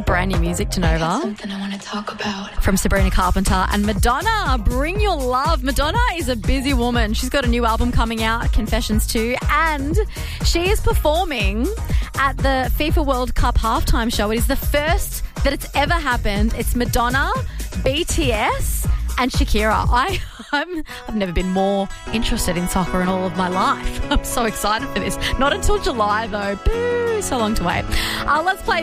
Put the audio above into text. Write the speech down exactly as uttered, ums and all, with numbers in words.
brand new music to Nova. Something I want to talk about. From Sabrina Carpenter and Madonna. Bring your love. Madonna is a busy woman. She's got a new album coming out, Confessions two, and she is performing at the FIFA World Cup halftime show. It is the first that it's ever happened. It's Madonna, B T S, and Shakira. I, I'm, I've never been more interested in soccer in all of my life. I'm so excited for this. Not until July, though. Boo, so long to wait. Uh, let's play